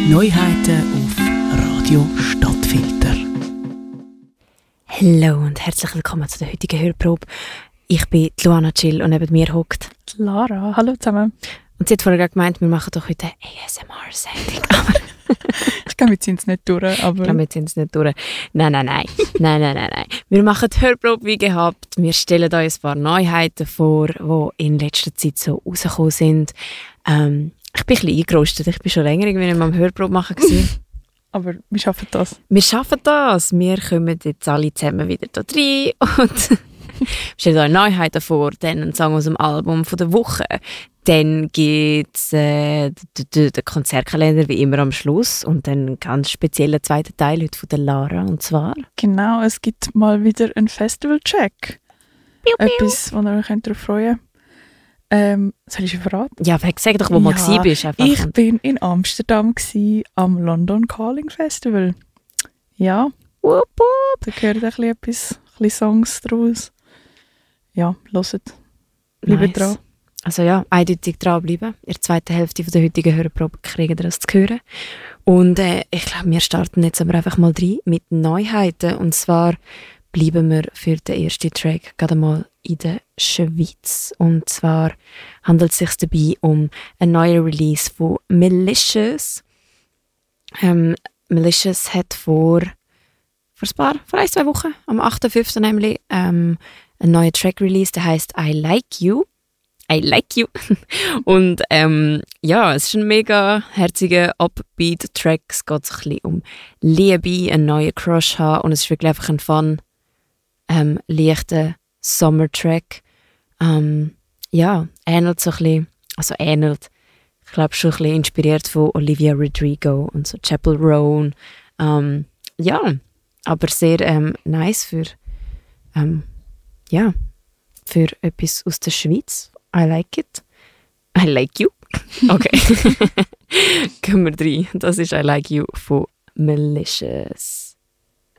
Neuheiten auf Radio Stadtfilter. Hallo und herzlich willkommen zu der heutigen Hörprobe. Ich bin Luana Chill und neben mir hockt Lara. Hallo zusammen. Und sie hat vorher gemeint, wir machen doch heute eine ASMR-Sendung. Ich glaube, wir ziehen es nicht durch. Aber Ich glaube, wir ziehen es nicht durch. Nein. Wir machen die Hörprobe wie gehabt. Wir stellen euch ein paar Neuheiten vor, die in letzter Zeit so rausgekommen sind. Ich bin ein bisschen eingerostet. Ich bin schon länger irgendwie nicht mehr am Hörprobe machen gewesen. Aber wir schaffen das. Wir schaffen das. Wir kommen jetzt alle zusammen wieder da rein und stellen euch Neuheiten vor. Dann einen Song aus dem Album von der Woche. Dann gibt es den Konzertkalender wie immer am Schluss und dann einen ganz speziellen zweiten Teil heute von der Lara. Und zwar? Genau, es gibt mal wieder einen Festival-Check. Etwas, wo ihr euch darauf freuen könnt. Soll ich schon verraten? Ja, sag doch, wo du mal bist. Ich bin in Amsterdam am London Calling Festival. Ja, Wupp, wupp. da gehört ein bisschen Songs draus. Ja, hört. Bleibt dran. Also ja, eindeutig dranbleiben. In der zweiten Hälfte von der heutigen Hörprobe kriegen ihr das zu hören. Und ich glaube, wir starten jetzt aber einfach mal rein mit Neuheiten. Und zwar bleiben wir für den ersten Track gerade mal in der Schweiz. Und zwar handelt es sich dabei um einen neuen Release von Malicious. Malicious hat vor 1-2 Wochen, am 8.5. nämlich, einen neuen Track release, der heisst I Like You. I Like You. Und ja, es ist ein mega herziger Upbeat-Track. Es geht so ein bisschen um Liebe, einen neuen Crush haben und es ist wirklich einfach ein fun, leichter Summer-Track. Ja, ähnelt so ein bisschen, ich glaube schon ein bisschen inspiriert von Olivia Rodrigo und so Chappell Roan. Ja, aber sehr nice für etwas aus der Schweiz. I like it. I like you. Okay. Gehen wir rein. Das ist I Like You von Malicious.